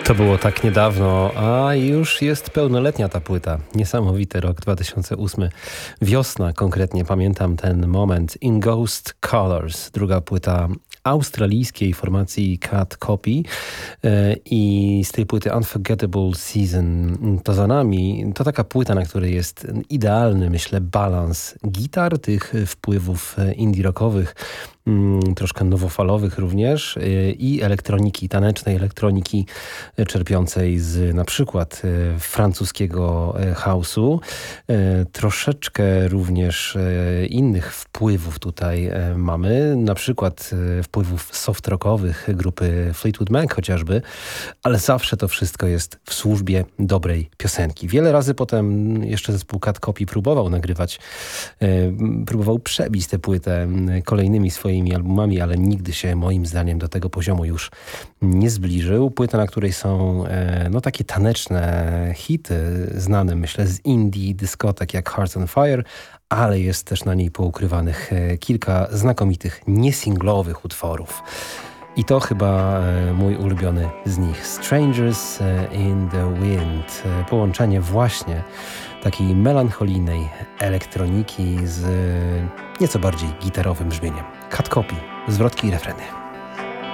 To było tak niedawno, a już jest pełnoletnia ta płyta. Niesamowity rok 2008. Wiosna konkretnie, pamiętam ten moment. In Ghost Colors, druga płyta australijskiej formacji Cat Copy i z tej płyty Unforgettable Season to za nami. To taka płyta, na której jest idealny, myślę, balans gitar, tych wpływów indie rockowych, troszkę nowofalowych również i elektroniki, tanecznej elektroniki czerpiącej z na przykład francuskiego house'u. Troszeczkę również innych wpływów tutaj mamy, na przykład wpływów soft rockowych grupy Fleetwood Mac chociażby, ale zawsze to wszystko jest w służbie dobrej piosenki. Wiele razy potem jeszcze zespół Cat Copy próbował nagrywać, próbował przebić tę płytę kolejnymi swoimi albumami, ale nigdy się moim zdaniem do tego poziomu już nie zbliżył. Płyta, na której są no takie taneczne hity, znane myślę z indie dyskotek jak Hearts on Fire, ale jest też na niej poukrywanych kilka znakomitych niesinglowych utworów. I to chyba mój ulubiony z nich. Strangers in the Wind. Połączenie właśnie takiej melancholijnej elektroniki z nieco bardziej gitarowym brzmieniem. Cat Copy, zwrotki i refreny.